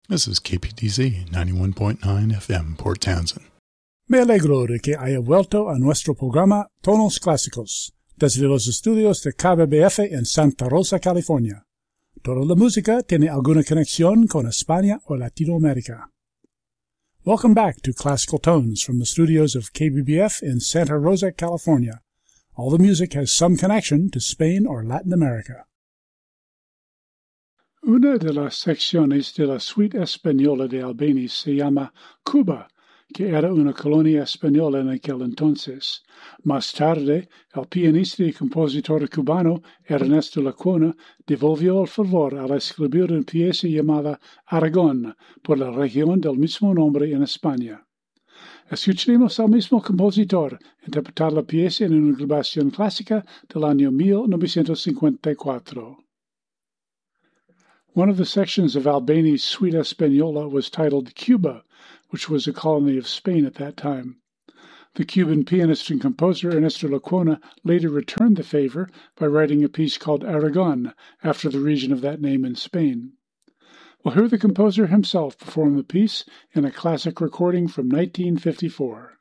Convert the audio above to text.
This is KPDZ 91.9 FM, Port Townsend. Me alegro de que haya vuelto a nuestro programa Tonos Clásicos, desde los estudios de KBBF en Santa Rosa, California. Toda la música tiene alguna conexión con España o Latinoamérica. Welcome back to Classical Tones from the studios of KBBF in Santa Rosa, California. All the music has some connection to Spain or Latin America. Una de las secciones de la suite española de Albéniz se llama Cuba, que era una colonia española en aquel entonces. Más tarde, el pianista y compositor cubano Ernesto Lecuona devolvió el favor al escribir una pieza llamada Aragón por la región del mismo nombre en España. Escucharemos al mismo compositor interpretar la pieza en una grabación clásica del año 1954. One of the sections of Albéniz's Suite Española was titled Cuba, which was a colony of Spain at that time. The Cuban pianist and composer Ernesto Lecuona later returned the favor by writing a piece called Aragon, after the region of that name in Spain. We'll hear the composer himself perform the piece in a classic recording from 1954.